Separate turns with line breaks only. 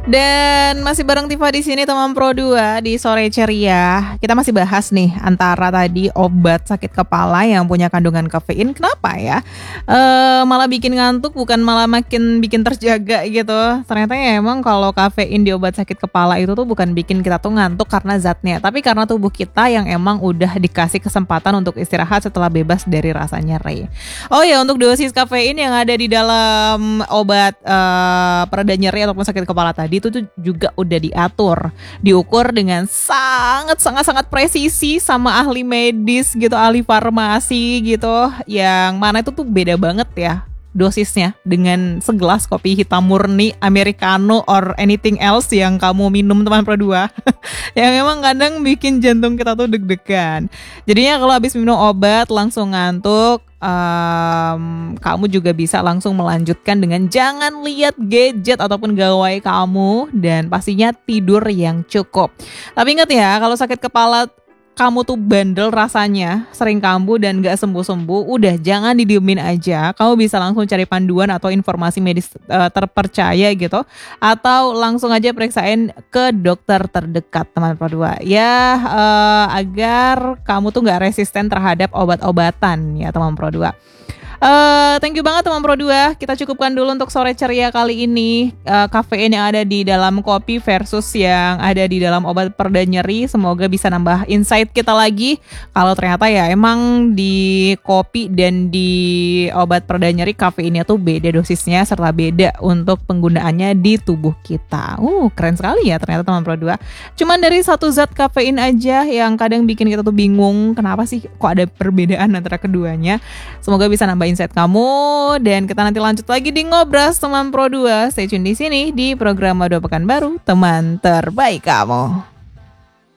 Dan masih bareng Tifa di sini teman Pro 2 di sore ceria. Kita masih bahas nih antara tadi obat sakit kepala yang punya kandungan kafein. Kenapa ya? Malah bikin ngantuk bukan malah makin bikin terjaga gitu. Ternyata ya emang kalau kafein di obat sakit kepala itu tuh bukan bikin kita tuh ngantuk karena zatnya, tapi karena tubuh kita yang emang udah dikasih kesempatan untuk istirahat setelah bebas dari rasa nyeri. Oh ya, untuk dosis kafein yang ada di dalam obat pereda nyeri ataupun sakit kepala tadi itu tuh juga udah diukur dengan sangat presisi sama ahli medis gitu, ahli farmasi gitu, yang mana itu tuh beda banget ya dosisnya dengan segelas kopi hitam murni americano or anything else yang kamu minum teman Pro 2 yang memang kadang bikin jantung kita tuh deg-degan. Jadinya kalau habis minum obat langsung ngantuk, kamu juga bisa langsung melanjutkan dengan jangan lihat gadget ataupun gawai kamu, dan pastinya tidur yang cukup. Tapi ingat ya, kalau sakit kepala kamu tuh bandel rasanya, sering kambuh dan gak sembuh-sembuh, udah jangan didiemin aja. Kamu bisa langsung cari panduan atau informasi medis terpercaya gitu, atau langsung aja periksain ke dokter terdekat teman Pro 2 ya, agar kamu tuh gak resisten terhadap obat-obatan ya teman Pro 2. Thank you banget teman Pro 2. Kita cukupkan dulu untuk sore ceria kali ini. Kafein yang ada di dalam kopi versus yang ada di dalam obat pereda nyeri. Semoga bisa nambah insight kita lagi. Kalau ternyata ya emang di kopi dan di obat pereda nyeri kafeinnya tuh beda dosisnya serta beda untuk penggunaannya di tubuh kita. Keren sekali ya ternyata teman Pro 2. Cuman dari satu zat kafein aja yang kadang bikin kita tuh bingung, kenapa sih kok ada perbedaan antara keduanya. Semoga bisa nambah insight kamu, dan kita nanti lanjut lagi di Ngobras teman Pro 2. Stay tune di sini di program Madu Pekan Baru, teman terbaik kamu.